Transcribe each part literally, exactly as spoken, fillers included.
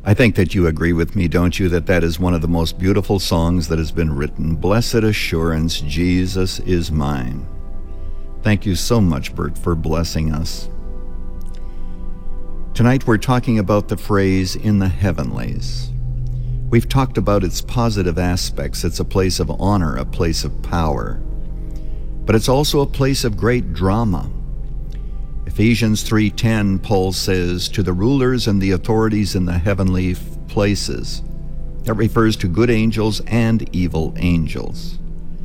I think that you agree with me, don't you, that that is one of the most beautiful songs that has been written. Blessed assurance, Jesus is mine. Thank you so much, Bert, for blessing us. Tonight we're talking about the phrase, in the heavenlies. We've talked about its positive aspects. It's a place of honor, a place of power. But it's also a place of great drama. Ephesians three ten, Paul says, to the rulers and the authorities in the heavenly places. That refers to good angels and evil angels.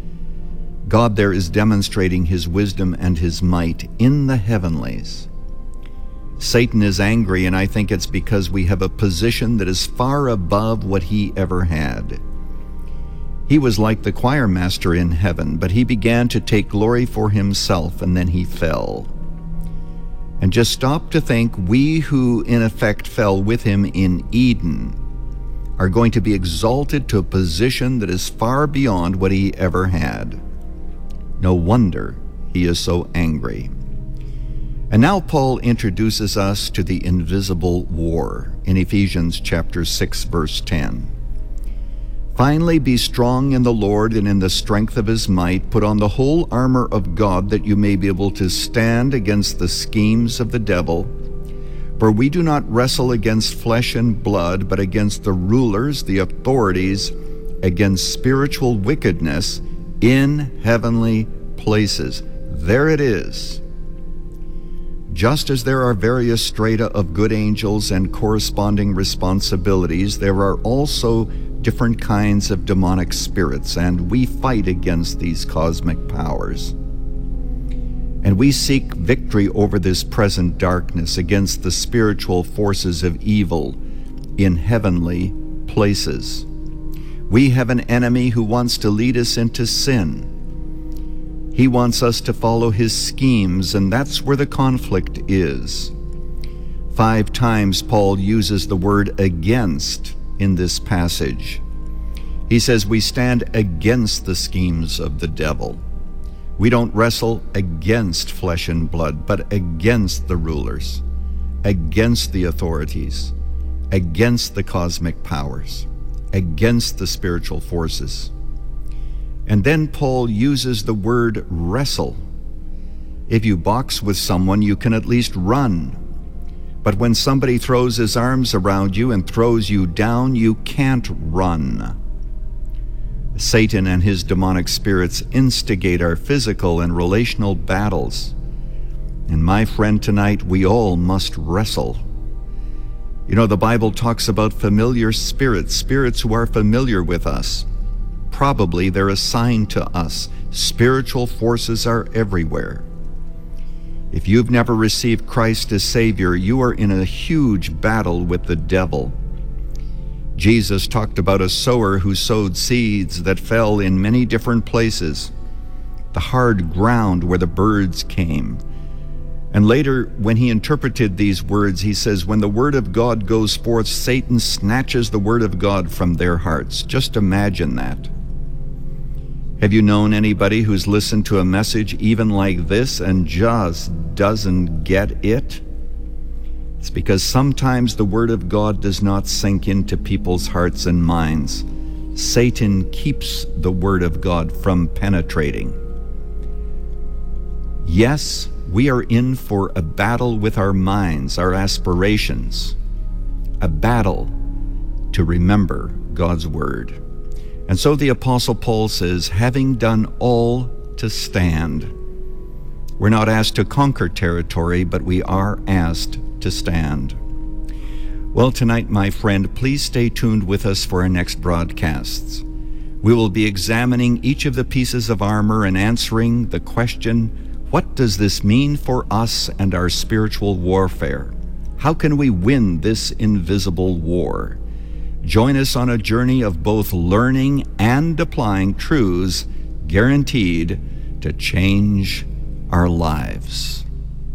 God there is demonstrating his wisdom and his might in the heavenlies. Satan is angry, and I think it's because we have a position that is far above what he ever had. He was like the choir master in heaven, but he began to take glory for himself, and then he fell. And just stop to think, we who in effect fell with him in Eden are going to be exalted to a position that is far beyond what he ever had. No wonder he is so angry. And now Paul introduces us to the invisible war in Ephesians chapter six, verse ten. Finally, be strong in the Lord and in the strength of his might. Put on the whole armor of God, that you may be able to stand against the schemes of the devil. For we do not wrestle against flesh and blood, but against the rulers, the authorities, against spiritual wickedness in heavenly places. There it is. Just as there are various strata of good angels and corresponding responsibilities, there are also different kinds of demonic spirits, and we fight against these cosmic powers. And we seek victory over this present darkness, against the spiritual forces of evil in heavenly places. We have an enemy who wants to lead us into sin. He wants us to follow his schemes, and that's where the conflict is. Five times Paul uses the word against in this passage. He says we stand against the schemes of the devil. We don't wrestle against flesh and blood, but against the rulers, against the authorities, against the cosmic powers, against the spiritual forces. And then Paul uses the word wrestle. If you box with someone, you can at least run. But when somebody throws his arms around you and throws you down, you can't run. Satan and his demonic spirits instigate our physical and relational battles. And my friend, tonight we all must wrestle. You know, the Bible talks about familiar spirits, spirits who are familiar with us. Probably they're assigned to us. Spiritual forces are everywhere. If you've never received Christ as Savior, you are in a huge battle with the devil. Jesus talked about a sower who sowed seeds that fell in many different places, the hard ground where the birds came. And later, when he interpreted these words, he says, when the word of God goes forth, Satan snatches the word of God from their hearts. Just imagine that. Have you known anybody who's listened to a message even like this and just doesn't get it? It's because sometimes the Word of God does not sink into people's hearts and minds. Satan keeps the Word of God from penetrating. Yes, we are in for a battle with our minds, our aspirations, a battle to remember God's Word. And so the Apostle Paul says, having done all to stand. We're not asked to conquer territory, but we are asked to stand. Well, tonight, my friend, please stay tuned with us for our next broadcasts. We will be examining each of the pieces of armor and answering the question, what does this mean for us and our spiritual warfare? How can we win this invisible war? Join us on a journey of both learning and applying truths guaranteed to change our lives.